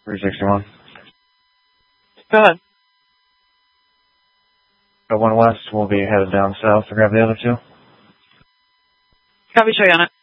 361. Go ahead. Got 1 west. We'll be headed down south to grab the other 2. Copy, show you on it.